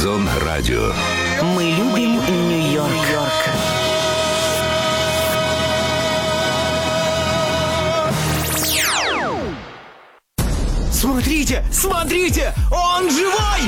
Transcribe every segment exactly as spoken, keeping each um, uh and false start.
Капитон Радио. Мы любим Нью-Йорк. Смотрите, смотрите, он живой!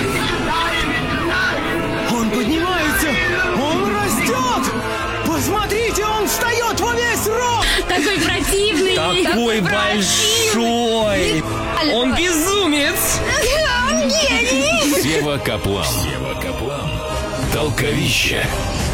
Он поднимается, он растет! Посмотрите, он встает во весь рост! Такой противный! Такой большой! Он безумец! Он гений! Сева Каплан. Сева Каплан. Толковище.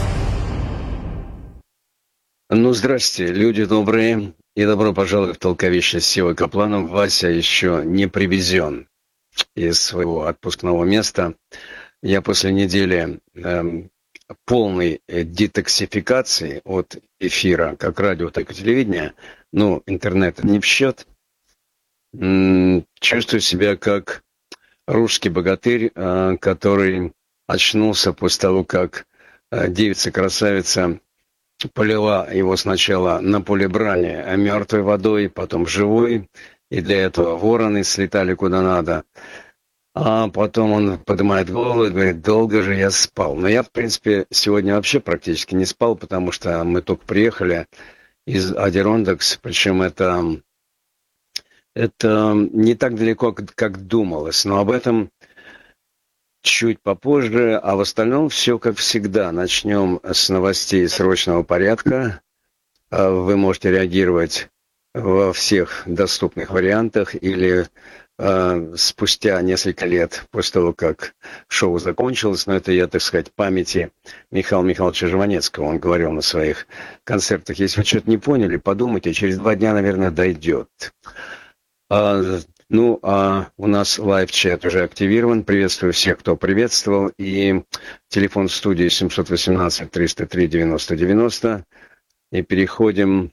Ну, здрасте, люди добрые, и добро пожаловать в Толковище с Севой Капланом. Вася еще не привезен из своего отпускного места. Я после недели эм, полной детоксификации от эфира, как радио, так и телевидения, ну, интернет не в счет, м- чувствую себя как русский богатырь, э, который очнулся после того, как э, девица-красавица полила его сначала на поле брани мертвой водой, потом живой, и для этого вороны слетали куда надо. А потом он поднимает голову и говорит: долго же я спал. Но я, в принципе, сегодня вообще практически не спал, потому что мы только приехали из Адирондокс, причем это, это не так далеко, как, как думалось, но об этом чуть попозже, а в остальном все как всегда. Начнем с новостей срочного порядка. Вы можете реагировать во всех доступных вариантах или э, спустя несколько лет после того, как шоу закончилось. Но это я, так сказать, памяти Михаила Михайловича Жванецкого. Он говорил на своих концертах: если вы что-то не поняли, подумайте, через два дня, наверное, дойдет. А, ну, а у нас лайв-чат уже активирован. Приветствую всех, кто приветствовал. И телефон в студии семь один восемь триста три девяносто девяносто. И переходим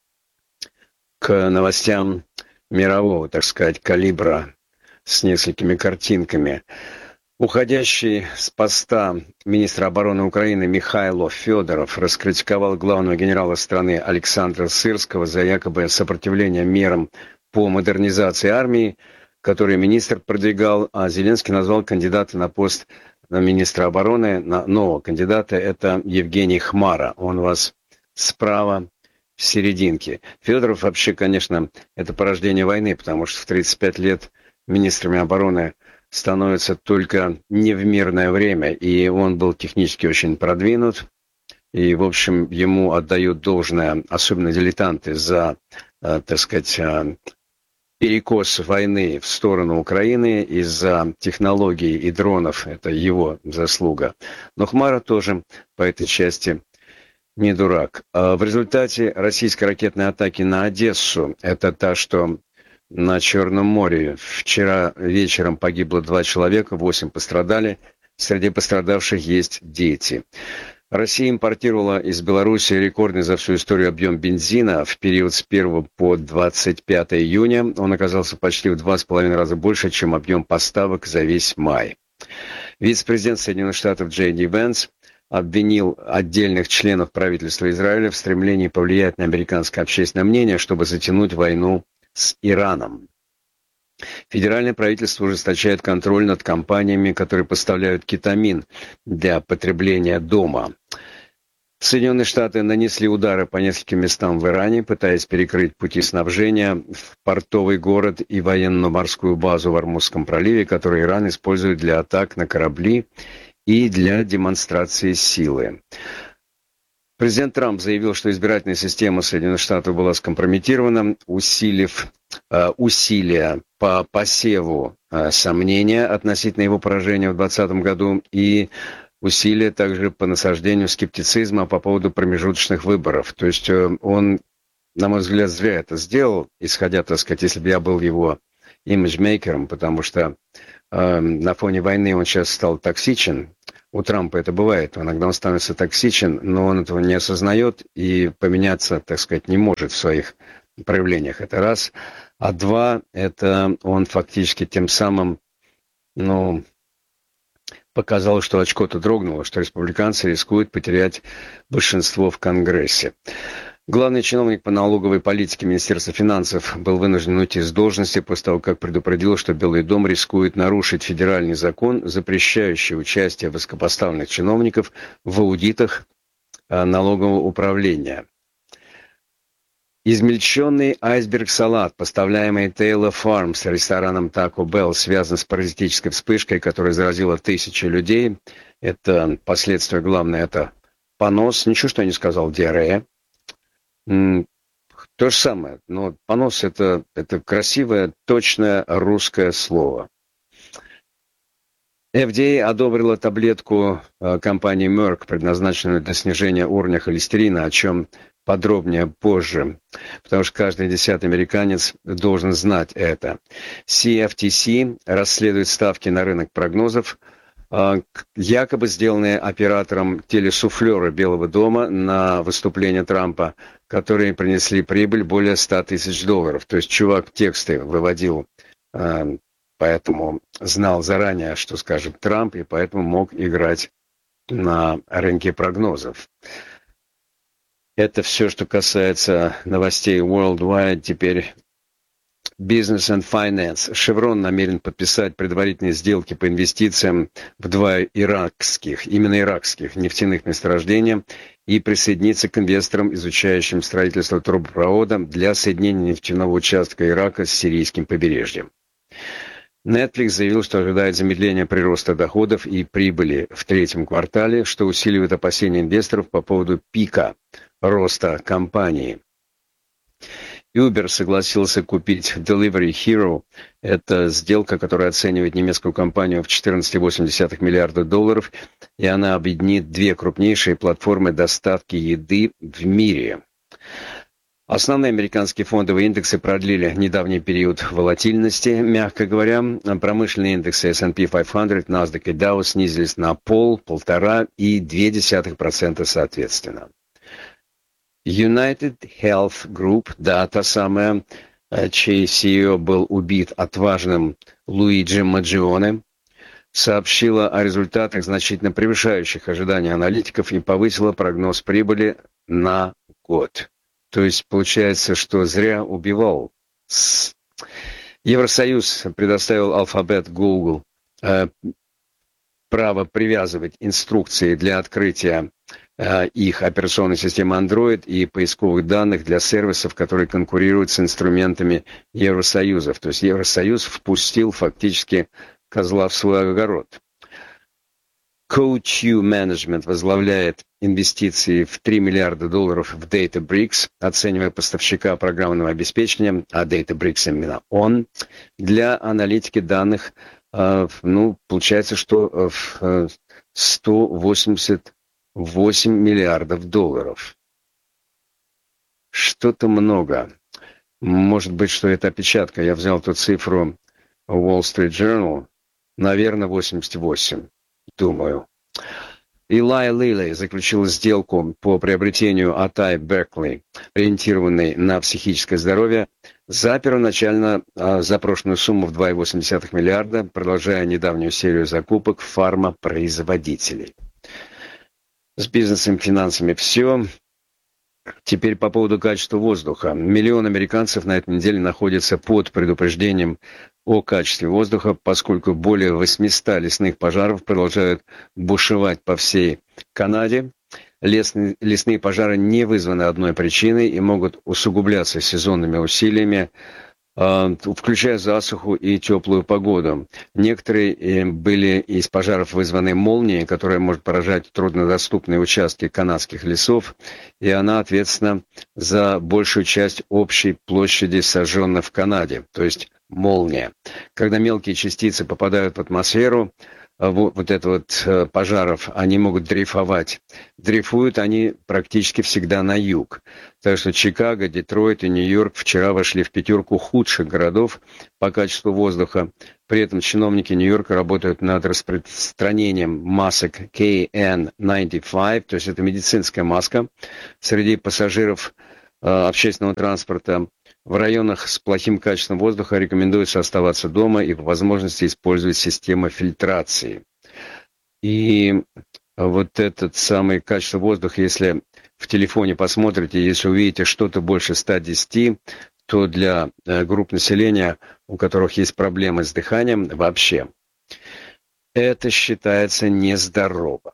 к новостям мирового, так сказать, калибра с несколькими картинками. Уходящий с поста министра обороны Украины Михайло Федоров раскритиковал главного генерала страны Александра Сырского за якобы сопротивление мерам по модернизации армии, которые министр продвигал, а Зеленский назвал кандидата на пост министра обороны, на нового кандидата, это Евгений Хмара. Он у вас справа в серединке. Федоров вообще, конечно, это порождение войны, потому что в тридцать пять лет министрами обороны становятся только не в мирное время, и он был технически очень продвинут, и, в общем, ему отдают должное, особенно дилетанты, за, э, так сказать, э, перекос войны в сторону Украины из-за технологий и дронов. Это его заслуга. Но Хмара тоже по этой части не дурак. В результате российской ракетной атаки на Одессу, это та, что на Черном море, вчера вечером погибло два человека, восемь пострадали. Среди пострадавших есть дети. Россия импортировала из Беларуси рекордный за всю историю объем бензина в период с первого по двадцать пятое июня. Он оказался почти в два с половиной раза больше, чем объем поставок за весь май. Вице-президент Соединенных Штатов Джей Ди Венс обвинил отдельных членов правительства Израиля в стремлении повлиять на американское общественное мнение, чтобы затянуть войну с Ираном. Федеральное правительство ужесточает контроль над компаниями, которые поставляют кетамин для потребления дома. Соединенные Штаты нанесли удары по нескольким местам в Иране, пытаясь перекрыть пути снабжения в портовый город и военно-морскую базу в Ормузском проливе, который Иран использует для атак на корабли и для демонстрации силы. Президент Трамп заявил, что избирательная система Соединенных Штатов была скомпрометирована, усилив э, усилия по посеву э, сомнения относительно его поражения в двадцатом году и усилия также по насаждению скептицизма по поводу промежуточных выборов. То есть э, он, на мой взгляд, зря это сделал, исходя, так сказать, если бы я был его имиджмейкером, потому что э, на фоне войны он сейчас стал токсичен. У Трампа это бывает, иногда он становится токсичен, но он этого не осознает и поменяться, так сказать, не может в своих проявлениях. Это раз. А два, это он фактически тем самым, ну, показал, что очко-то дрогнуло, что республиканцы рискуют потерять большинство в Конгрессе. Главный чиновник по налоговой политике Министерства финансов был вынужден уйти с должности после того, как предупредил, что Белый дом рискует нарушить федеральный закон, запрещающий участие высокопоставленных чиновников в аудитах налогового управления. Измельченный айсберг-салат, поставляемый Taylor Farms рестораном Taco Bell, связан с паразитической вспышкой, которая заразила тысячи людей. Это последствия, главное, это понос. Ничего, что я не сказал, диарея. То же самое, но понос это, это красивое, точное русское слово. эф ди эй одобрила таблетку компании Merck, предназначенную для снижения уровня холестерина, о чем подробнее позже, потому что каждый десятый американец должен знать это. си эф ти си расследует ставки на рынок прогнозов, якобы сделанные оператором телесуфлера Белого дома на выступление Трампа, которые принесли прибыль более ста тысяч долларов. То есть чувак тексты выводил, поэтому знал заранее, что скажет Трамп, и поэтому мог играть на рынке прогнозов. Это все, что касается новостей Worldwide. Теперь Business and Finance. Chevron намерен подписать предварительные сделки по инвестициям в два иракских, именно иракских нефтяных месторождения и присоединиться к инвесторам, изучающим строительство трубопровода для соединения нефтяного участка Ирака с сирийским побережьем. Netflix заявил, что ожидает замедления прироста доходов и прибыли в третьем квартале, что усиливает опасения инвесторов по поводу пика роста компании. Uber согласился купить Delivery Hero. Это сделка, которая оценивает немецкую компанию в четырнадцать целых восемь десятых миллиарда долларов, и она объединит две крупнейшие платформы доставки еды в мире. Основные американские фондовые индексы продлили недавний период волатильности, мягко говоря. Промышленные индексы эс энд пи пятьсот, NASDAQ и Dow снизились на пол, полтора и две десятых процента соответственно. United Health Group, да, та самая, чей си и о был убит отважным Луиджи Маджионе, сообщила о результатах, значительно превышающих ожидания аналитиков, и повысила прогноз прибыли на год. То есть получается, что зря убивал. Евросоюз предоставил Alphabet Google э, право привязывать инструкции для открытия э, их операционной системы Android и поисковых данных для сервисов, которые конкурируют с инструментами Евросоюза. То есть Евросоюз впустил фактически козла в свой огород. CoQ Management возглавляет инвестиции в три миллиарда долларов в Databricks, оценивая поставщика программного обеспечения, а Databricks именно он, для аналитики данных, ну, получается, что сто восемьдесят восемь миллиардов долларов. Что-то много. Может быть, что это опечатка. Я взял ту цифру Wall Street Journal. Наверное, восемьдесят восемь. Думаю. Eli Lilly заключил сделку по приобретению Atai Berkeley, ориентированной на психическое здоровье, за первоначально а, запрошенную сумму в два целых восемь десятых миллиарда, продолжая недавнюю серию закупок фармопроизводителей. С бизнесом и финансами все. Теперь по поводу качества воздуха. Миллион американцев на этой неделе находятся под предупреждением о качестве воздуха, поскольку более восьмисот лесных пожаров продолжают бушевать по всей Канаде. Лесные, лесные пожары не вызваны одной причиной и могут усугубляться сезонными усилиями, э, включая засуху и теплую погоду. Некоторые э, были из пожаров вызваны молнией, которая может поражать труднодоступные участки канадских лесов, и она ответственна за большую часть общей площади сожженных в Канаде, то есть молния. Когда мелкие частицы попадают в атмосферу, вот, вот это вот э, пожаров, они могут дрейфовать. Дрейфуют они практически всегда на юг. Так что Чикаго, Детройт и Нью-Йорк вчера вошли в пятерку худших городов по качеству воздуха. При этом чиновники Нью-Йорка работают над распространением масок кей эн девяносто пять, то есть это медицинская маска, среди пассажиров э, общественного транспорта. В районах с плохим качеством воздуха рекомендуется оставаться дома и по возможности использовать систему фильтрации. И вот этот самый качество воздуха, если в телефоне посмотрите, если увидите что-то больше ста десяти, то для групп населения, у которых есть проблемы с дыханием, вообще, это считается нездорово.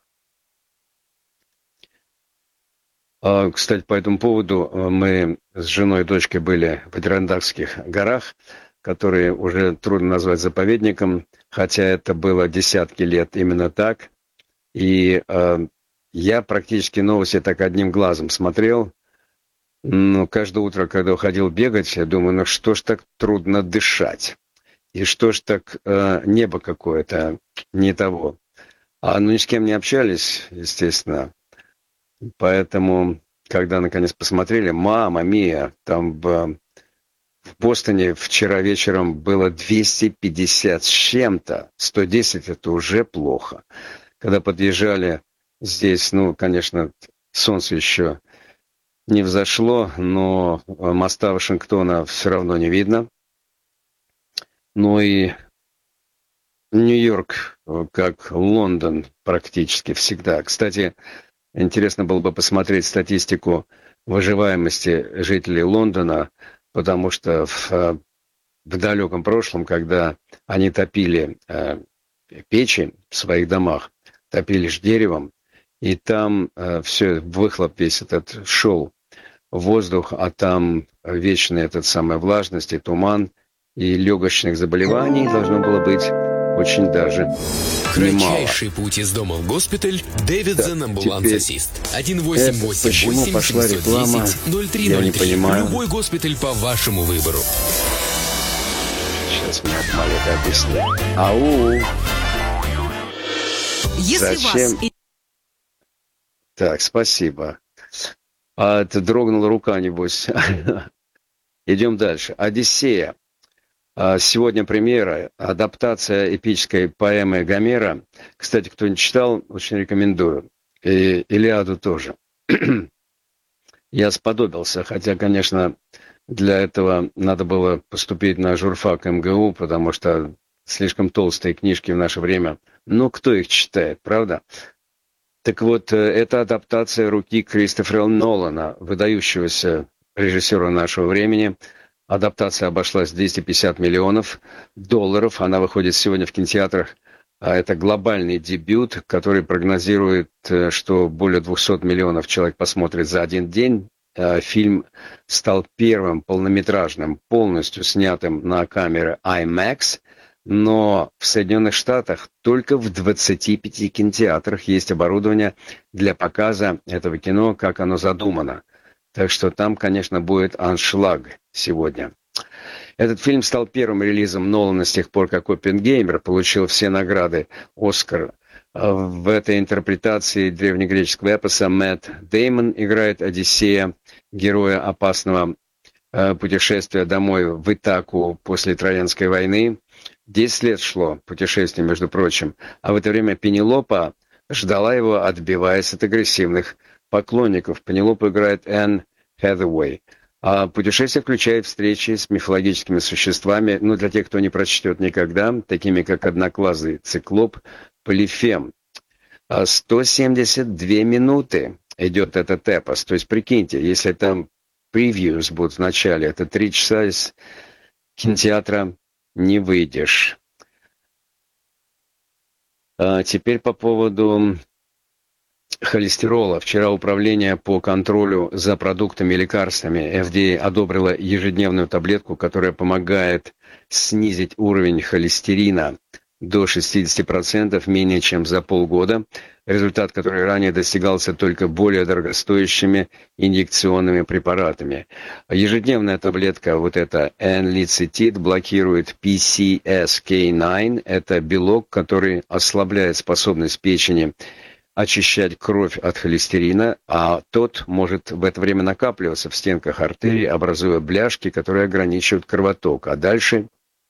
Кстати, по этому поводу мы с женой и дочкой были в Адирандакских горах, которые уже трудно назвать заповедником, хотя это было десятки лет именно так. И э, я практически новости так одним глазом смотрел. Но каждое утро, когда уходил бегать, я думаю, ну что ж так трудно дышать? И что ж так э, небо какое-то не того? А ну ни с кем не общались, естественно. Поэтому, когда наконец посмотрели, мама мия, там в, в Бостоне вчера вечером было двести пятьдесят с чем-то, сто десять это уже плохо. Когда подъезжали здесь, ну, конечно, солнце еще не взошло, но моста Вашингтона все равно не видно. Ну и Нью-Йорк, как Лондон, практически всегда. Кстати, интересно было бы посмотреть статистику выживаемости жителей Лондона, потому что в, в далеком прошлом, когда они топили э, печи в своих домах, топили ж деревом, и там э, все, выхлоп весь этот шел в воздух, а там вечная этот самая влажность и туман, и легочных заболеваний должно было быть очень даже немало. Кратчайший путь из дома в госпиталь Дэвидсон Амбуланс Ассист. один восемь восемь Почему восемь пошла семьсот реклама? десять ноль три Я ноль не три. понимаю. Любой госпиталь по вашему выбору. Сейчас мне Малика объяснит. Ау! Если Зачем? вас... Так, спасибо. А это дрогнула рука, небось. Идем дальше. «Одиссея». Сегодня премьера, адаптация эпической поэмы Гомера. Кстати, кто не читал, очень рекомендую. И «Илиаду» тоже. Я сподобился, хотя, конечно, для этого надо было поступить на журфак эм гэ у, потому что слишком толстые книжки в наше время. Но кто их читает, правда? Так вот, это адаптация руки Кристофера Нолана, выдающегося режиссера нашего времени. Адаптация обошлась в двести пятьдесят миллионов долларов. Она выходит сегодня в кинотеатрах. Это глобальный дебют, который прогнозирует, что более двухсот миллионов человек посмотрит за один день. Фильм стал первым полнометражным, полностью снятым на камеры IMAX, но в Соединенных Штатах только в двадцати пяти кинотеатрах есть оборудование для показа этого кино, как оно задумано. Так что там, конечно, будет аншлаг сегодня. Этот фильм стал первым релизом Нолана с тех пор, как «Оппенгеймер» получил все награды «Оскар». В этой интерпретации древнегреческого эпоса Мэтт Дэймон играет Одиссея, героя опасного путешествия домой в Итаку после Троянской войны. Десять лет шло путешествие, между прочим, а в это время Пенелопа ждала его, отбиваясь от агрессивных поклонников. Пенелопу играет Энн Хэтэуэй. А путешествие включает встречи с мифологическими существами, ну, для тех, кто не прочтет никогда, такими как одноглазый циклоп Полифем. сто семьдесят две минуты идет этот эпос. То есть, прикиньте, если там превьюс будут в начале, это три часа из кинотеатра не выйдешь. А теперь по поводу холестерола. Вчера Управление по контролю за продуктами и лекарствами эф ди эй одобрило ежедневную таблетку, которая помогает снизить уровень холестерина до шестидесяти процентов менее чем за полгода. Результат, который ранее достигался только более дорогостоящими инъекционными препаратами. Ежедневная таблетка, вот эта N-лецитид, блокирует пи си эс кей девять. Это белок, который ослабляет способность печени очищать кровь от холестерина, а тот может в это время накапливаться в стенках артерий, образуя бляшки, которые ограничивают кровоток. А дальше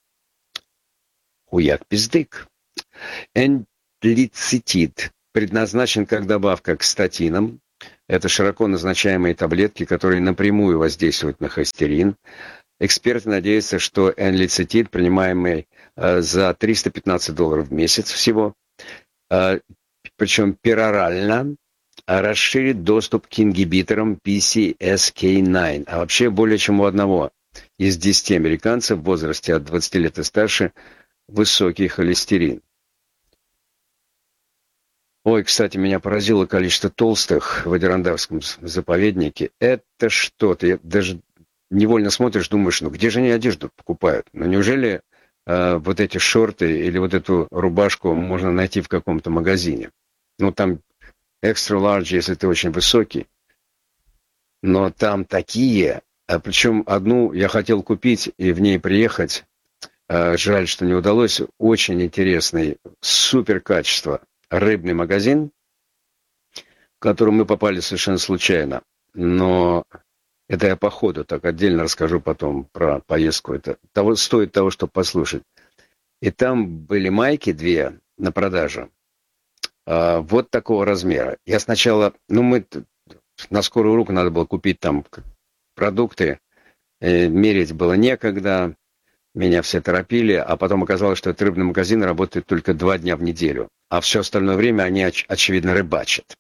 хуяк-пиздык. N-лецитид предназначен как добавка к статинам. Это широко назначаемые таблетки, которые напрямую воздействуют на холестерин. Эксперты надеются, что N-лецитид, принимаемый э, за триста пятнадцать долларов в месяц всего, э, причем перорально, расширит доступ к ингибиторам пи си эс кей девять. А вообще более чем у одного из десяти американцев в возрасте от двадцати лет и старше высокий холестерин. Ой, кстати, меня поразило количество толстых в Адирандавском заповеднике. Это что-то. Я даже невольно смотришь, думаешь, ну где же они одежду покупают? Ну неужели э, вот эти шорты или вот эту рубашку можно найти в каком-то магазине? Ну там extra large, если ты очень высокий. Но там такие, а причем одну я хотел купить и в ней приехать. Э, жаль, что не удалось. Очень интересный, супер качество. Рыбный магазин, в который мы попали совершенно случайно. Но это я по ходу так отдельно расскажу потом про поездку. Это того, стоит того, чтобы послушать. И там были майки две на продажу. А, вот такого размера. Я сначала... Ну, мы... На скорую руку надо было купить там продукты. Э, мерить было некогда. Меня все торопили. А потом оказалось, что этот рыбный магазин работает только два дня в неделю. А все остальное время они, оч- очевидно, рыбачат.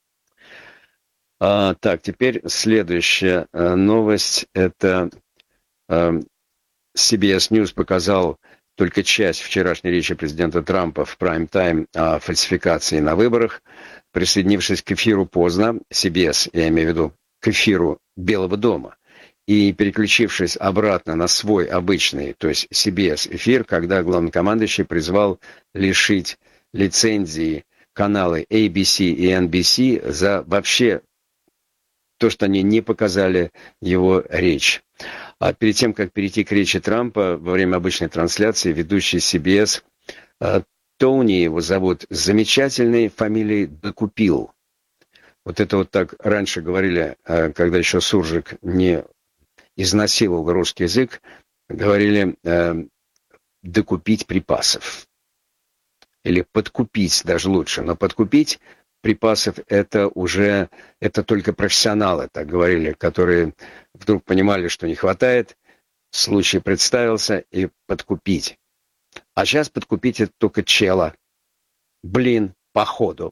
А, так, теперь следующая а, новость. Это а, си би эс News показал только часть вчерашней речи президента Трампа в прайм-тайм о фальсификации на выборах. Присоединившись к эфиру поздно, си би эс, я имею в виду к эфиру Белого дома, и переключившись обратно на свой обычный, то есть си би эс эфир, когда главнокомандующий призвал лишить лицензии каналы эй би си и эн би си за вообще то, что они не показали его речь. А перед тем, как перейти к речи Трампа, во время обычной трансляции ведущий си би эс, Тони его зовут, с замечательной фамилией Докупил. Вот это вот так раньше говорили, когда еще Суржик не изнасиловал русский язык, говорили докупить припасов. Или подкупить даже лучше. Но подкупить припасов это уже, это только профессионалы, так говорили, которые вдруг понимали, что не хватает, случай представился, и подкупить. А сейчас подкупить это только чела. Блин, походу.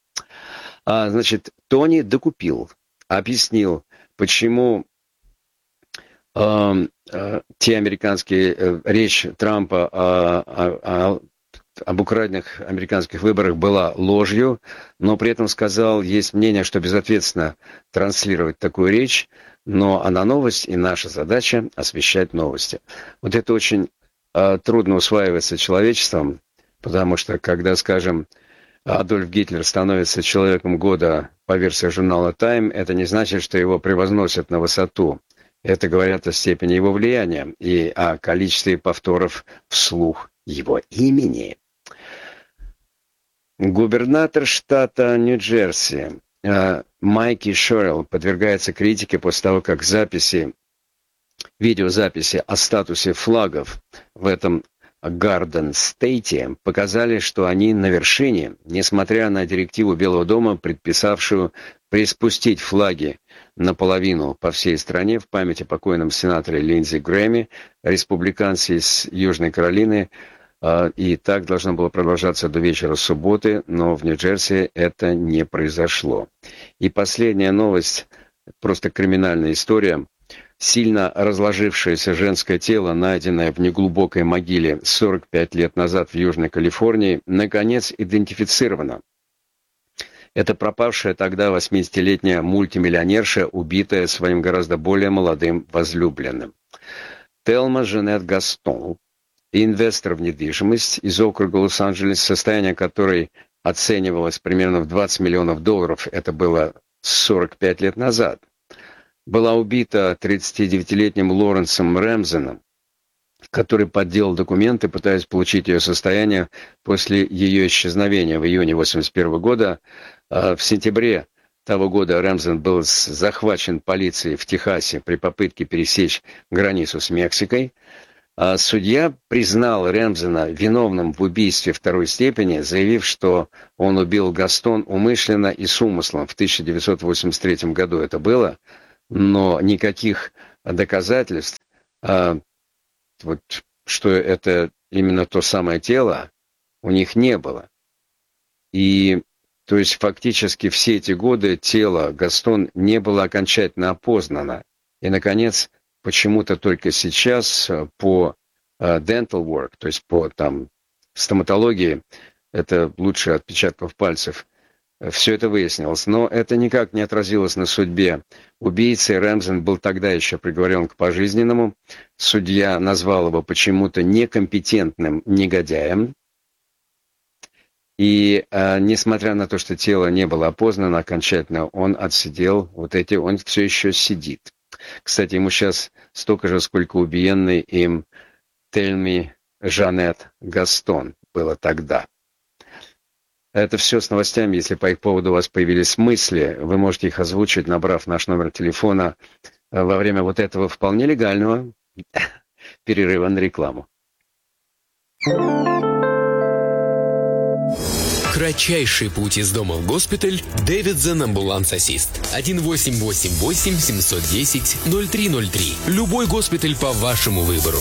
А, значит, Тони докупил, объяснил, почему э, э, те американские, э, речь Трампа о, о, о об украденных американских выборах была ложью, но при этом сказал, есть мнение, что безответственно транслировать такую речь, но она новость, и наша задача освещать новости. Вот это очень э, трудно усваивается человечеством, потому что, когда, скажем, Адольф Гитлер становится человеком года по версии журнала Time, это не значит, что его превозносят на высоту. Это говорят о степени его влияния и о количестве повторов вслух его имени. Губернатор штата Нью-Джерси э, Майки Шорелл подвергается критике после того, как записи, видеозаписи о статусе флагов в этом Гарден-стейте показали, что они на вершине, несмотря на директиву Белого дома, предписавшую приспустить флаги наполовину по всей стране в память о покойном сенаторе Линдзи Грэмми, республиканце из Южной Каролины. И так должно было продолжаться до вечера субботы, но в Нью-Джерси это не произошло. И последняя новость, просто криминальная история. Сильно разложившееся женское тело, найденное в неглубокой могиле сорок пять лет назад в Южной Калифорнии, наконец идентифицировано. Это пропавшая тогда восьмидесятилетняя мультимиллионерша, убитая своим гораздо более молодым возлюбленным. Телма Жанет Гастон, инвестор в недвижимость из округа Лос-Анджелес, состояние которой оценивалось примерно в двадцать миллионов долларов, это было сорок пять лет назад, была убита тридцатидевятилетним Лоренсом Рэмзеном, который подделал документы, пытаясь получить ее состояние после ее исчезновения в июне восемьдесят первого года. В сентябре того года Рэмзен был захвачен полицией в Техасе при попытке пересечь границу с Мексикой. А судья признал Рэмзена виновным в убийстве второй степени, заявив, что он убил Гастон умышленно и с умыслом. В тысяча девятьсот восемьдесят третьем году это было, но никаких доказательств, а, вот, что это именно то самое тело, у них не было. И То есть фактически все эти годы тело Гастон не было окончательно опознано. И, наконец, почему-то только сейчас по dental work, то есть по там, стоматологии, это лучше отпечатков пальцев, все это выяснилось. Но это никак не отразилось на судьбе убийцы. Рэмзен был тогда еще приговорен к пожизненному. Судья назвал его почему-то некомпетентным негодяем. И э, несмотря на то, что тело не было опознано окончательно, он отсидел вот эти, он все еще сидит. Кстати, ему сейчас столько же, сколько убиенный им Тельми Жанет Гастон было тогда. Это все с новостями. Если по их поводу у вас появились мысли, вы можете их озвучить, набрав наш номер телефона во время вот этого вполне легального перерыва на рекламу. Кратчайший путь из дома в госпиталь. Davidson Ambulance Assist. один восемь восемь восемь семь один ноль ноль три ноль три. Любой госпиталь по вашему выбору.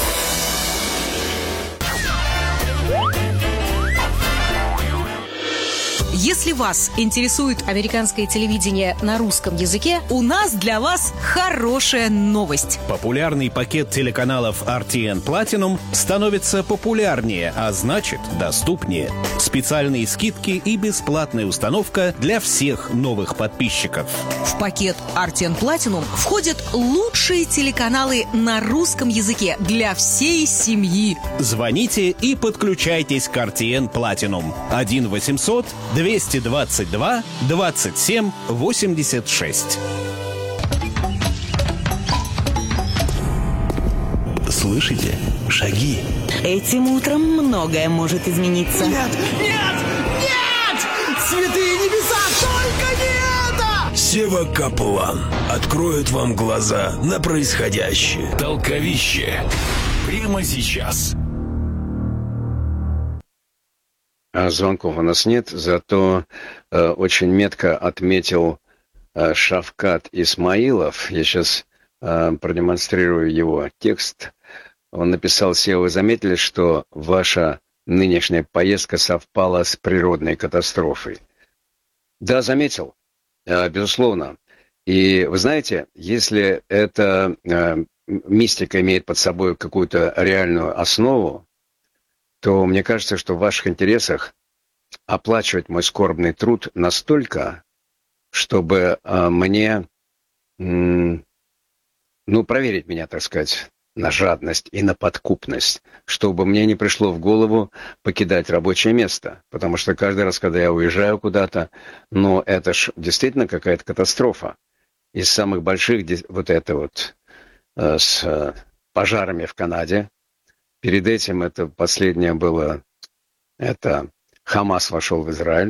Если вас интересует американское телевидение на русском языке, у нас для вас хорошая новость. Популярный пакет телеканалов ар ти эн Platinum становится популярнее, а значит, доступнее. Специальные скидки и бесплатная установка для всех новых подписчиков. В пакет ар ти эн Platinum входят лучшие телеканалы на русском языке для всей семьи. Звоните и подключайтесь к ар ти эн Platinum. один восемьсот двести двадцать два двадцать семь восемьдесят шесть. Слышите? Шаги. Этим утром многое может измениться. Нет! Нет! Нет! Святые небеса, только не это! Сева Каплан откроет вам глаза на происходящее. Толковище. Прямо сейчас. Звонков у нас нет, зато э, очень метко отметил э, Шавкат Исмаилов. Я сейчас э, продемонстрирую его текст. Он написал: «Сева, вы заметили, что ваша нынешняя поездка совпала с природной катастрофой?» Да, заметил, э, безусловно. И вы знаете, если эта э, мистика имеет под собой какую-то реальную основу, то мне кажется, что в ваших интересах оплачивать мой скорбный труд настолько, чтобы э, мне, м, ну, проверить меня, так сказать, на жадность и на подкупность, чтобы мне не пришло в голову покидать рабочее место. Потому что каждый раз, когда я уезжаю куда-то, ну, это ж действительно какая-то катастрофа. Из самых больших вот это вот э, с э, пожарами в Канаде. Перед этим это последнее было, это Хамас вошел в Израиль.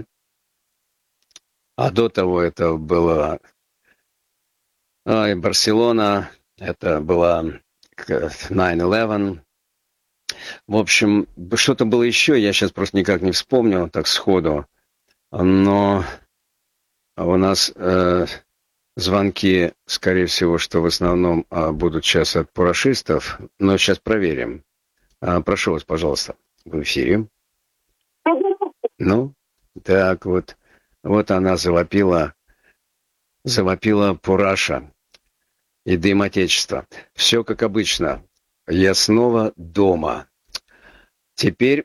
А до того это было э, Барселона, это была найн элевен. В общем, что-то было еще, я сейчас просто никак не вспомню, так сходу. Но у нас э, звонки, скорее всего, что в основном э, будут сейчас от пурашистов, но сейчас проверим. А, прошу вас, пожалуйста, в эфире. Ну, так вот, вот она завопила, завопила Пураша и Дым Отечества. Все как обычно. Я снова дома. Теперь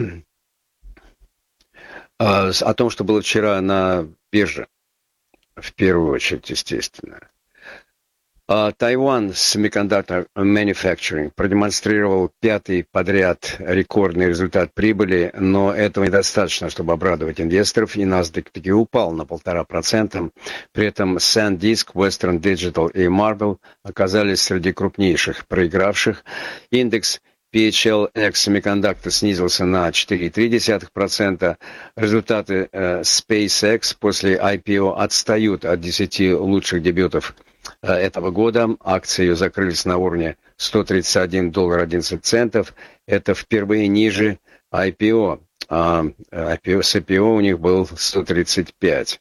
о том, что было вчера на бирже, в первую очередь, естественно. Taiwan Semiconductor Manufacturing продемонстрировал пятый подряд рекордный результат прибыли, но этого недостаточно, чтобы обрадовать инвесторов, и NASDAQ таки упал на полтора процента. При этом SanDisk, Western Digital и Marvell оказались среди крупнейших проигравших. Индекс пи эйч эл X Semiconductor снизился на четыре целых три десятых процента. Результаты э, SpaceX после ай пи о отстают от десяти лучших дебютов этого года. Акции ее закрылись на уровне сто тридцать один доллар одиннадцать центов. Это впервые ниже ай пи о. А ай пи о, с ай пи о у них был сто тридцать пять.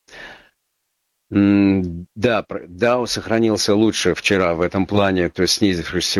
Да, Dow сохранился лучше вчера в этом плане, то есть снизившись